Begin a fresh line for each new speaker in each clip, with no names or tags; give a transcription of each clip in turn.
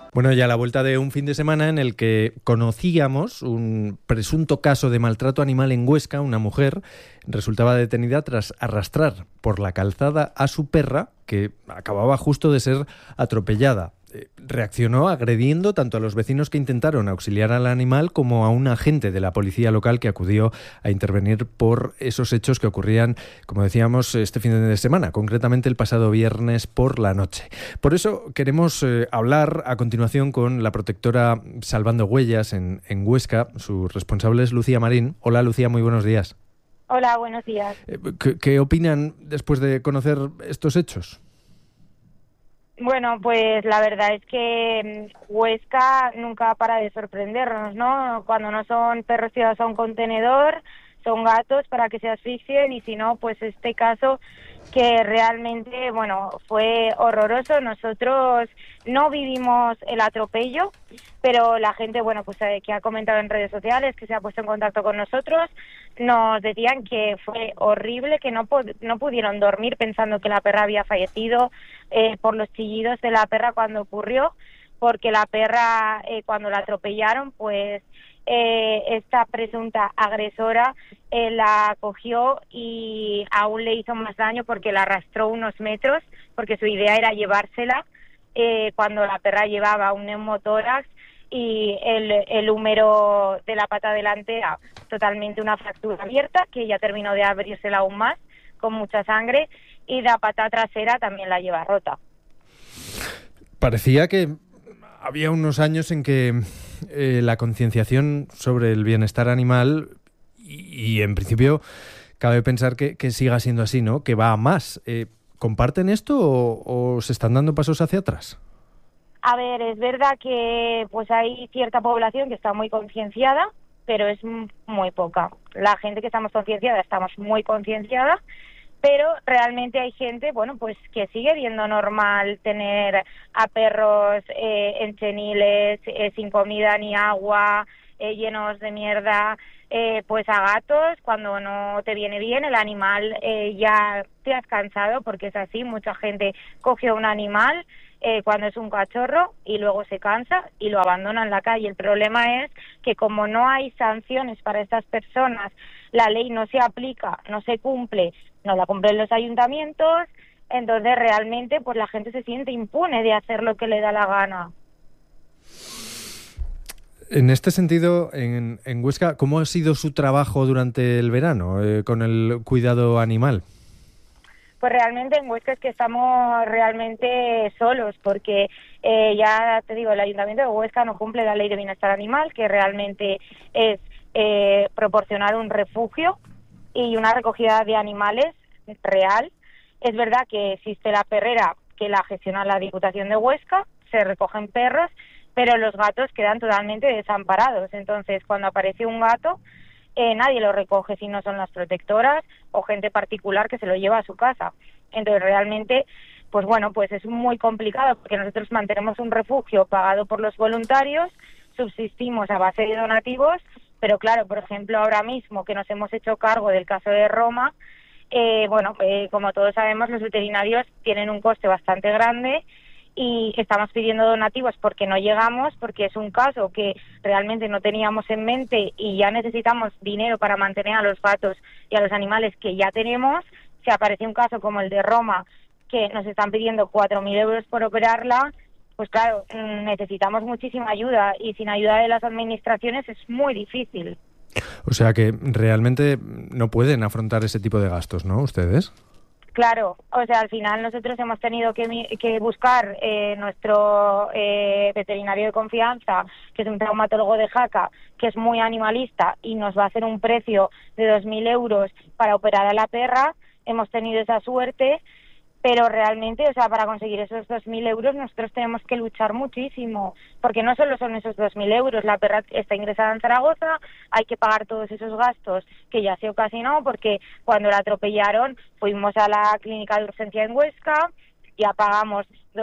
Bueno, ya a la vuelta de un fin de semana en el que conocíamos un presunto caso de maltrato animal en Huesca, una mujer resultaba detenida tras arrastrar por la calzada a su perra, que acababa justo de ser atropellada. Reaccionó agrediendo tanto a los vecinos que intentaron auxiliar al animal como a un agente de la policía local que acudió a intervenir por esos hechos que ocurrían, como decíamos, este fin de semana, concretamente el pasado viernes por la noche. Por eso queremos hablar a continuación con la protectora Salvando Huellas en Huesca. Su responsable es Lucía Marín. Hola, Lucía, muy buenos días.
Hola, buenos días.
¿Qué opinan después de conocer estos hechos?
Bueno, pues la verdad es que Huesca nunca para de sorprendernos, ¿no? Cuando no son perros tirados a un contenedor, son gatos para que se asfixien, y si no, pues este caso que realmente, bueno, fue horroroso. Nosotros no vivimos el atropello, pero la gente, bueno, pues que ha comentado en redes sociales, que se ha puesto en contacto con nosotros, nos decían que fue horrible, que no pudieron dormir pensando que la perra había fallecido por los chillidos de la perra cuando ocurrió, porque la perra, cuando la atropellaron, pues esta presunta agresora la cogió y aún le hizo más daño porque la arrastró unos metros, porque su idea era llevársela cuando la perra llevaba un neumotórax y el húmero de la pata delantera totalmente una fractura abierta, que ya terminó de abrírsela aún más, con mucha sangre, y la pata trasera también la lleva rota.
Parecía que había unos años en que la concienciación sobre el bienestar animal, y en principio cabe pensar que siga siendo así, ¿no? Que va a más. ¿Comparten esto o se están dando pasos hacia atrás?
A ver, es verdad que pues hay cierta población que está muy concienciada, pero es muy poca. La gente que estamos muy concienciada, pero realmente hay gente, bueno, pues que sigue viendo normal tener a perros en cheniles, sin comida ni agua, llenos de mierda, pues a gatos, cuando no te viene bien el animal, ya te has cansado, porque es así. Mucha gente coge un animal cuando es un cachorro y luego se cansa y lo abandona en la calle. El problema es que como no hay sanciones para estas personas, la ley no se aplica, no se cumple, no la cumplen los ayuntamientos, entonces realmente pues la gente se siente impune de hacer lo que le da la gana.
En este sentido, en Huesca, ¿cómo ha sido su trabajo durante el verano con el cuidado animal?
Pues realmente en Huesca es que estamos realmente solos, porque ya te digo, el Ayuntamiento de Huesca no cumple la Ley de Bienestar Animal, que realmente es proporcionar un refugio y una recogida de animales real. Es verdad que existe la perrera, que la gestiona la Diputación de Huesca, se recogen perros, pero los gatos quedan totalmente desamparados. Entonces, cuando aparece un gato, nadie lo recoge si no son las protectoras o gente particular que se lo lleva a su casa. Entonces realmente, pues bueno, pues es muy complicado, porque nosotros mantenemos un refugio pagado por los voluntarios, subsistimos a base de donativos, pero claro, por ejemplo, ahora mismo que nos hemos hecho cargo del caso de Roma, como todos sabemos, los veterinarios tienen un coste bastante grande y estamos pidiendo donativos porque no llegamos, porque es un caso que realmente no teníamos en mente y ya necesitamos dinero para mantener a los gatos y a los animales que ya tenemos. Si aparece un caso como el de Roma, que nos están pidiendo 4.000 euros por operarla, pues claro, necesitamos muchísima ayuda, y sin ayuda de las administraciones es muy difícil.
O sea que realmente no pueden afrontar ese tipo de gastos, ¿no? ¿Ustedes?
Claro, o sea, al final nosotros hemos tenido que buscar nuestro veterinario de confianza, que es un traumatólogo de Jaca, que es muy animalista y nos va a hacer un precio de 2.000 euros para operar a la perra. Hemos tenido esa suerte, pero realmente, o sea, para conseguir esos 2.000 euros nosotros tenemos que luchar muchísimo, porque no solo son esos 2.000 euros, la perra está ingresada en Zaragoza, hay que pagar todos esos gastos que ya se ocasionó, porque cuando la atropellaron fuimos a la clínica de urgencia en Huesca, ya pagamos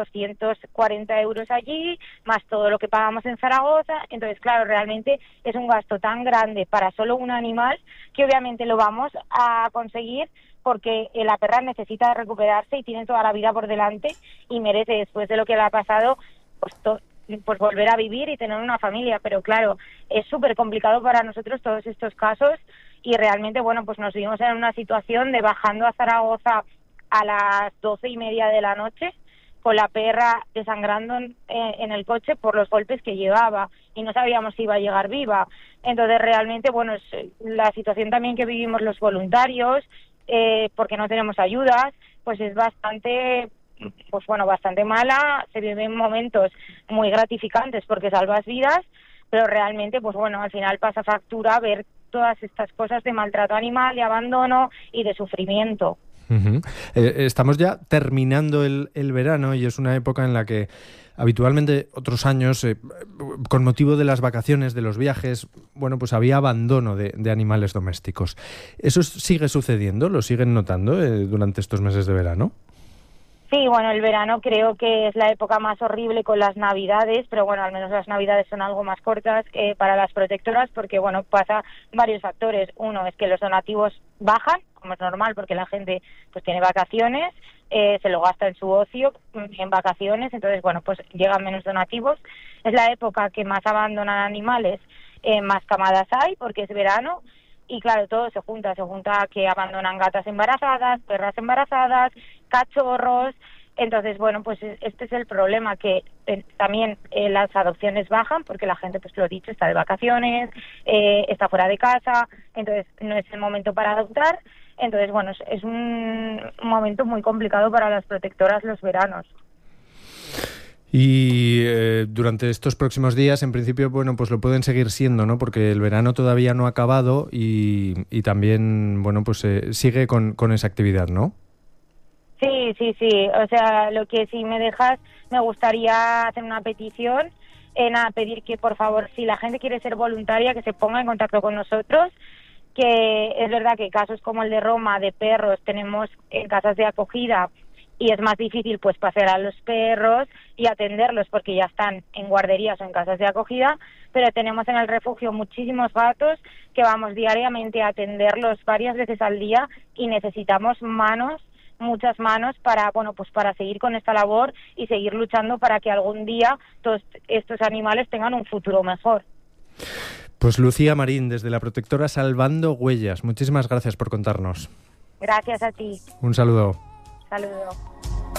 240 euros allí, más todo lo que pagamos en Zaragoza. Entonces, claro, realmente es un gasto tan grande para solo un animal, que obviamente lo vamos a conseguir, porque la perra necesita recuperarse y tiene toda la vida por delante y merece, después de lo que le ha pasado, pues pues volver a vivir y tener una familia, pero claro, es súper complicado para nosotros todos estos casos y realmente, bueno, pues nos vimos en una situación de bajando a Zaragoza a las 12:30 de la noche con la perra desangrando en el coche por los golpes que llevaba y no sabíamos si iba a llegar viva. Entonces realmente, bueno, es la situación también que vivimos los voluntarios, porque no tenemos ayudas, pues es bastante, pues bueno, bastante mala. Se viven momentos muy gratificantes porque salvas vidas, pero realmente, pues bueno, al final pasa factura ver todas estas cosas de maltrato animal, de abandono y de sufrimiento.
Uh-huh. Estamos ya terminando el verano y es una época en la que habitualmente otros años, con motivo de las vacaciones, de los viajes, bueno, pues había abandono de animales domésticos. ¿Eso sigue sucediendo? ¿Lo siguen notando durante estos meses de verano?
Sí, bueno, el verano creo que es la época más horrible con las Navidades, pero bueno, al menos las Navidades son algo más cortas para las protectoras porque, bueno, pasa varios factores. Uno es que los donativos bajan, como es normal, porque la gente pues tiene vacaciones, se lo gasta en su ocio, en vacaciones, entonces, bueno, pues llegan menos donativos. Es la época que más abandonan animales, más camadas hay, porque es verano. Y claro, todo se junta que abandonan gatas embarazadas, perras embarazadas, cachorros. Entonces, bueno, pues este es el problema, que también las adopciones bajan porque la gente, pues lo dicho, está de vacaciones, está fuera de casa, entonces no es el momento para adoptar. Entonces, bueno, es un momento muy complicado para las protectoras los veranos.
Y durante estos próximos días, en principio, bueno, pues lo pueden seguir siendo, ¿no? Porque el verano todavía no ha acabado y también, bueno, pues sigue con esa actividad, ¿no?
Sí. O sea, lo que si me dejas, me gustaría hacer una petición, a pedir que, por favor, si la gente quiere ser voluntaria, que se ponga en contacto con nosotros, que es verdad que casos como el de Roma, de perros, tenemos en casas de acogida, y es más difícil pues pasear a los perros y atenderlos porque ya están en guarderías o en casas de acogida, pero tenemos en el refugio muchísimos gatos que vamos diariamente a atenderlos varias veces al día y necesitamos muchas manos para, bueno, pues para seguir con esta labor y seguir luchando para que algún día todos estos animales tengan un futuro mejor.
Pues Lucía Marín, desde la protectora Salvando Huellas, muchísimas gracias por contarnos.
Gracias a ti.
Un saludo.
Saludos.